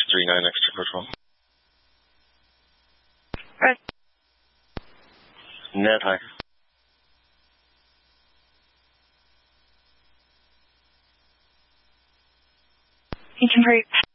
39 extra patrol. Right. Net, hi. You can break.